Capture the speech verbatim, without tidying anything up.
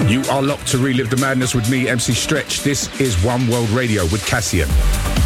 You are locked to Relive the Madness with me, M C Stretch. This is One World Radio with Cassian.